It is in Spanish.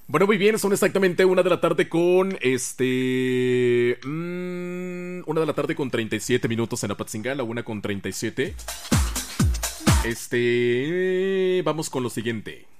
Bueno, muy bien, son exactamente 1 de la tarde con 1 de la tarde con 37 minutos en Apatzingán, 1 con 37. Vamos con lo siguiente.